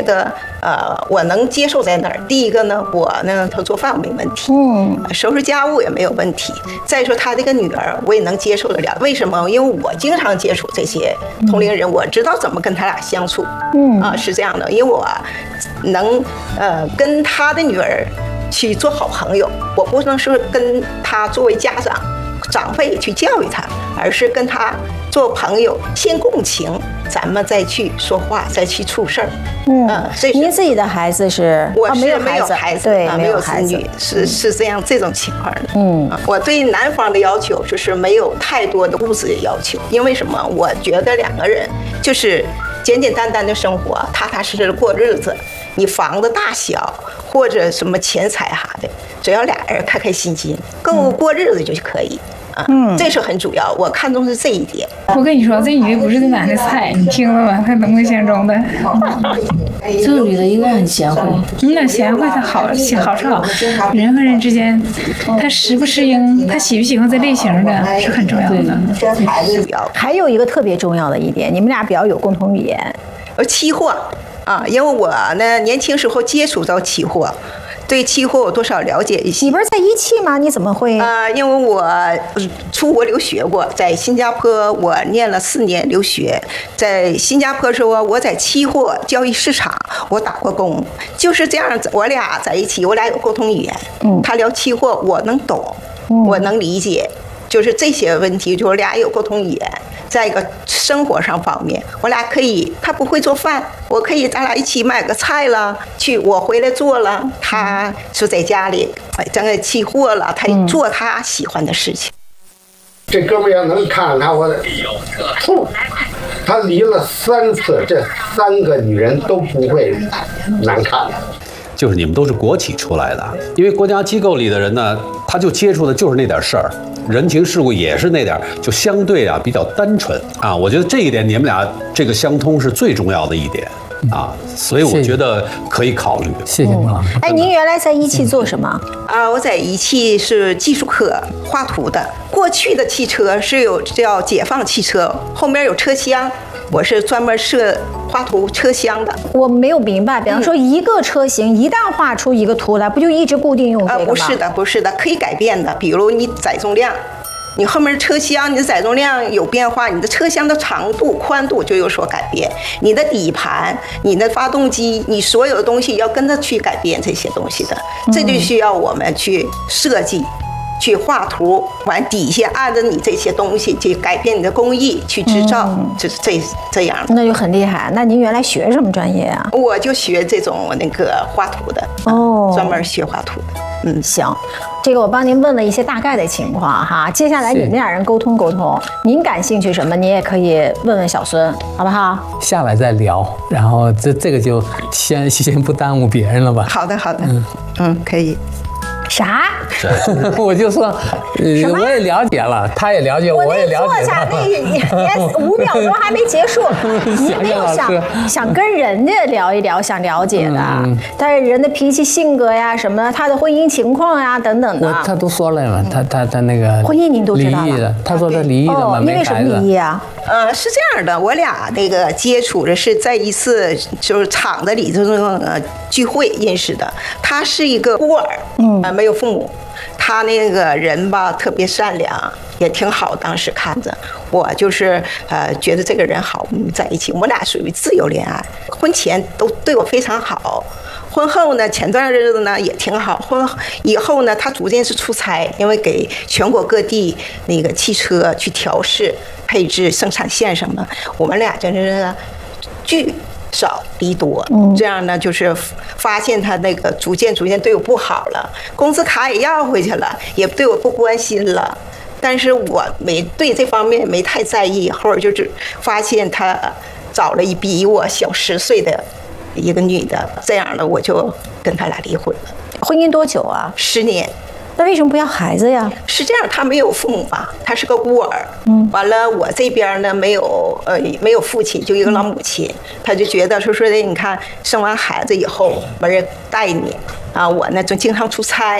得我能接受在哪儿？第一个呢，我呢他做饭没问题，收拾家务也没有问题。再说他这个女儿，我也能接受得了。为什么？因为我经常接触这些同龄人，我知道怎么跟他俩相处。是这样的，因为我能跟他的女儿去做好朋友，我不能说跟他作为家长辈去教育他，而是跟他做朋友，先共情，咱们再去说话，再去处事儿。 您自己的孩子是？ 我是没有孩子， 对， 没有子女，是这种情况的。我对男方的要求就是没有太多的物质的要求，因为什么？我觉得两个人就是简简单单的生活，踏踏实实的过日子。你房子大小或者什么钱财啥的，只要俩人开开心心，够过日子就可以。这是很主要，我看重是这一点。 我跟你说，这女的不是这男的菜，你听了吧？她能不能相中的？ 这个女的应该很贤惠。 那贤惠，她好是好。人和人之间，她适不适应，她喜不喜欢这类型的，是很重要的。 还有一个特别重要的一点，你们俩比较有共同语言。 期货因为我呢年轻时候接触到期货。对期货有多少了解一些？ 你不是在17吗？你怎么会？ 因为我出国留学过，在新加坡我念了4年留学，在新加坡时候我在期货交易市场我打过工，就是这样，我俩在一起，我俩有共同语言。他聊期货我能懂，我能理解，就是这些问题，就我俩有共同语言。在一个生活上方面，我俩可以，他不会做饭，我可以咱俩一起买个菜了，我回来做了，他就在家里整个期货了，他做他喜欢的事情。 这哥们要能看他，我他离了3次，这3个女人都不会难看。 就是你们都是国企出来的，因为国家机构里的人呢，他就接触的就是那点事儿，人情世故也是那点，就相对比较单纯啊。我觉得这一点你们俩这个相通是最重要的一点啊，所以我觉得可以考虑。 谢谢您老师。 您原来在17做什么？ 我在17是技术科画图的。过去的汽车是有叫解放汽车，后面有车厢。我是专门画图车厢的。 我没有明白，比方说一个车型一旦画出一个图来，不就一直固定用这个吗？ 不是的，可以改变的。比如你载重量，你后面车厢你的载重量有变化，你的车厢的长度、宽度就有所改变。你的底盘、你的发动机，你所有的东西要跟着去改变这些东西的，这就需要我们去设计。去画图，完底下按照你这些东西去改变你的工艺去制造，就是这样。 那就很厉害。那您原来学什么专业啊？ 我就学这种那个画图的，专门学画图的。 行，这个我帮您问了一些大概的情况哈。接下来你们俩人沟通沟通，您感兴趣什么，你也可以问问小孙，好不好？ 下来再聊，然后这个就先不耽误别人了吧？ 好的，可以。 啥？ 我就说，我也了解了，他也了解，我也了解。 坐下，那连5秒钟还没结束，你也没有想跟人家聊一聊，想了解的，但是人的脾气、性格呀，什么他的婚姻情况呀，等等的， 他都说了嘛，他那个婚姻您都知道了， 他说他离异的嘛，没孩子。 因为什么离异啊？ 是这样的，我俩那个接触的是在一次就是厂子里这种聚会认识的。他是一个孤儿，没有父母。他那个人吧特别善良，也挺好。当时看着我就是觉得这个人好，我们在一起。我们俩属于自由恋爱，婚前都对我非常好。婚后呢，前段日子呢也挺好。婚以后呢，他逐渐是出差，因为给全国各地那个汽车去调试、配置、生产线什么，我们俩真是聚少离多。这样呢，就是发现他那个逐渐对我不好了，工资卡也要回去了，也对我不关心了。但是我没对这方面没太在意，后来就是发现他找了比我小10岁的一个女的，这样的我就跟他俩离婚了。 婚姻多久啊 ？10年。 那为什么不要孩子呀？ 是这样，他没有父母吧，他是个孤儿。完了，我这边呢没有父亲，就一个老母亲。他就觉得说的，你看生完孩子以后没人带你啊，我呢就经常出差，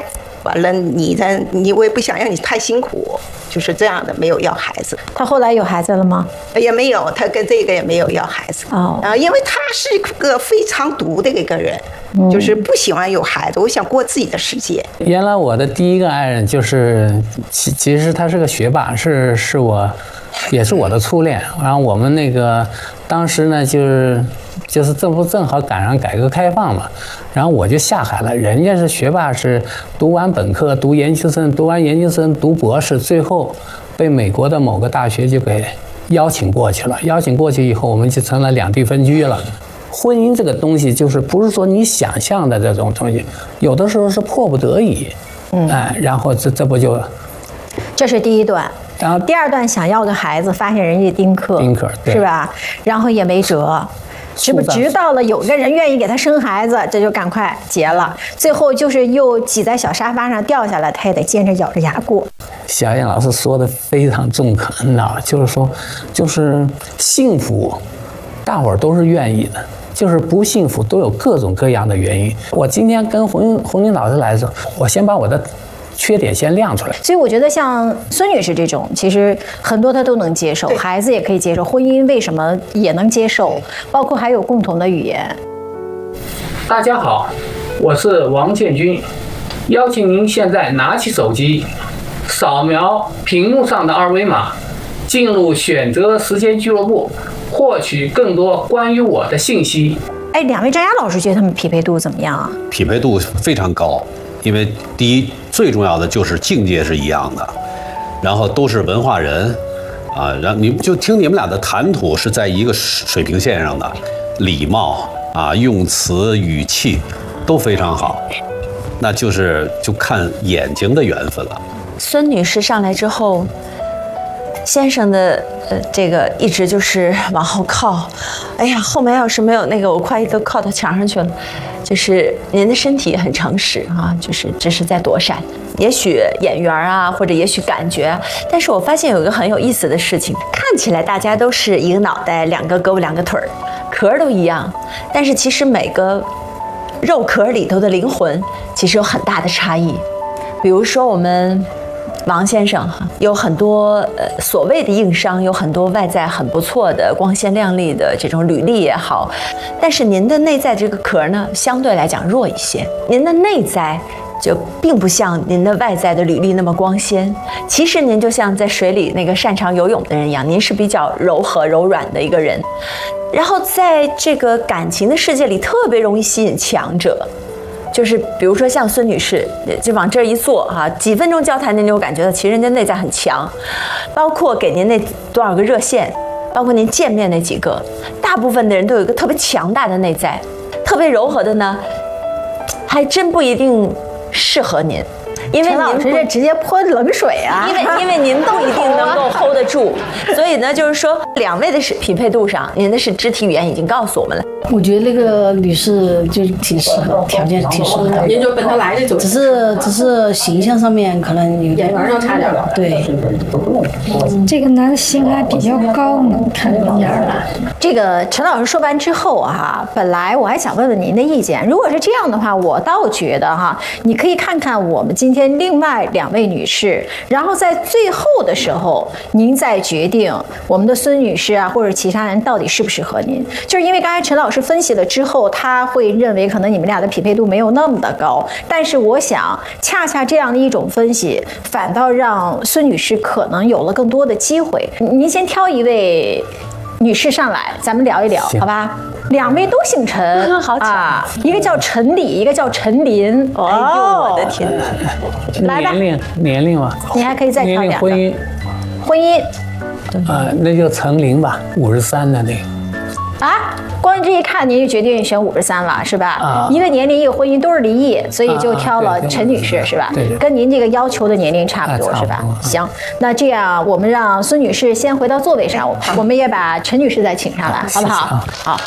完了我也不想让你太辛苦，就是这样的，没有要孩子。 他后来有孩子了吗？ 也没有，他跟这个也没有要孩子。因为他是个非常独的一个人，就是不喜欢有孩子，我想过自己的世界。 原来我的第一个爱人就是其实他是个学霸，是我。也是我的初恋，然后我们那个当时呢，就是正好赶上改革开放嘛，然后我就下海了。人家是学霸，是读完本科、读研究生、读完研究生、读博士，最后被美国的某个大学就给邀请过去了。邀请过去以后，我们就成了两地分居了。婚姻这个东西，就是不是说你想象的这种东西，有的时候是迫不得已。然后这不就， 这是第一段。然后第二段想要个孩子，发现人家丁克是吧？然后也没辙，直到了有个人愿意给他生孩子，这就赶快结了。最后就是又挤在小沙发上掉下来，他也得坚持咬着牙过。 小燕老师说的非常中肯啊，就是说，就是幸福，大伙儿都是愿意的。就是不幸福都有各种各样的原因。我今天跟红林老师来的时候，我先把我的缺点先亮出来。 所以我觉得像孙女士这种，其实很多她都能接受，孩子也可以接受，婚姻为什么也能接受，包括还有共同的语言。 大家好，我是王建军，邀请您现在拿起手机，扫描屏幕上的二维码，进入选择时间俱乐部，获取更多关于我的信息。 两位张雅老师觉得他们匹配度怎么样啊？ 匹配度非常高。因为第一，最重要的就是境界是一样的，然后都是文化人，然后你就听你们俩的谈吐是在一个水平线上的，礼貌用词语气都非常好，那就看眼睛的缘分了。 孙女士上来之后，先生的这个一直就是往后靠，哎呀，后面要是没有那个，我快都靠到墙上去了。就是您的身体很诚实就是这是在躲闪，也许眼缘或者也许感觉，但是我发现有一个很有意思的事情，看起来大家都是一个脑袋、两个胳膊、两个腿儿，壳都一样，但是其实每个肉壳里头的灵魂其实有很大的差异。比如说我们王先生有很多所谓的硬伤，有很多外在很不错的光鲜亮丽的这种履历也好，但是您的内在这个壳呢，相对来讲弱一些。您的内在就并不像您的外在的履历那么光鲜。其实您就像在水里那个擅长游泳的人一样，您是比较柔和柔软的一个人，然后在这个感情的世界里特别容易吸引强者。就是比如说像孙女士，就往这一坐几分钟交谈，您就感觉到其实人家内在很强，包括给您那多少个热线，包括您见面那几个，大部分的人都有一个特别强大的内在，特别柔和的呢，还真不一定适合您。因为陈老师这直接泼冷水啊！ 因为您不一定能够 hold 得住，所以呢，就是说两位的匹配度上，您的是肢体语言已经告诉我们了。 我觉得那个女士就挺适合，条件挺适合的， 也就本她来的走， 只是形象上面可能有眼缘上差点了。 对， 这个男的心还比较高呢，看这个样儿了。 这个陈老师说完之后本来我还想问问您的意见。如果是这样的话，我倒觉得你可以看看我们今天另外两位女士，然后在最后的时候，您再决定我们的孙女士或者其他人到底适不适合您。就是因为刚才陈老师分析了之后，他会认为可能你们俩的匹配度没有那么的高，但是我想恰恰这样的一种分析，反倒让孙女士可能有了更多的机会。您先挑一位女士上来，咱们聊一聊，好吧？两位都姓陈， 好巧一个叫陈李，一个叫陈林。 哎呦，我的天！ 来吧， 年龄嘛， 你还可以再挑两个。婚姻， 那就陈林吧，53的那个。 光这一看，您就决定选53了，是吧？一个年龄，一个婚姻，都是离异，所以就挑了陈女士，是吧？ 对， 跟您这个要求的年龄差不多，是吧？行，那这样我们让孙女士先回到座位上，我们也把陈女士再请上来，好不好？好。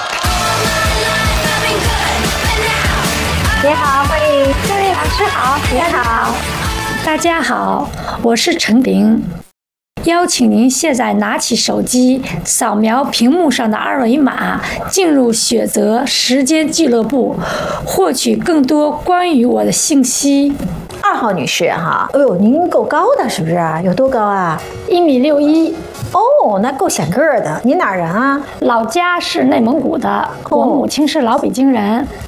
你好，欢迎各位老师好，你好， 大家好，我是陈玲。邀请您现在拿起手机，扫描屏幕上的二维码，进入选择时间俱乐部，获取更多关于我的信息。 2号女士哈，哎呦，您够高的，是不是？有多高啊 ？1.61米。 哦，那够显个儿的。您哪儿人啊？ 老家是内蒙古的，我母亲是老北京人。